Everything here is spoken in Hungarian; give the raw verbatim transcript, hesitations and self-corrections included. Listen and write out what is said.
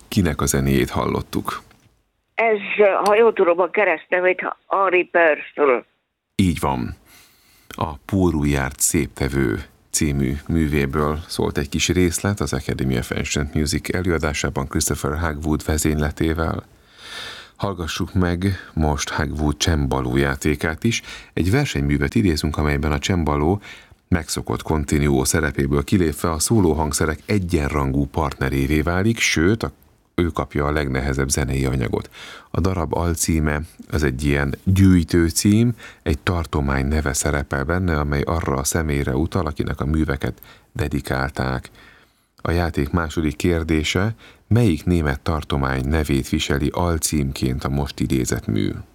kinek a zenéjét hallottuk? Ez, ha jól tudom, a keresztnevét Henri Purcell. Így van. A Pórul járt széptevő című művéből szólt egy kis részlet az Academy of Ancient Music előadásában Christopher Hagwood vezényletével. Hallgassuk meg most Hagwood csembaló játékát is. Egy versenyművet idézünk, amelyben a csembaló megszokott kontinuó szerepéből kilépve a szólóhangszerek egyenrangú partnerévé válik, sőt, a ő kapja a legnehezebb zenei anyagot. A darab alcíme az egy ilyen gyűjtő cím, egy tartomány neve szerepel benne, amely arra a személyre utal, akinek a műveket dedikálták. A játék második kérdése, melyik német tartomány nevét viseli alcímként a most idézett mű?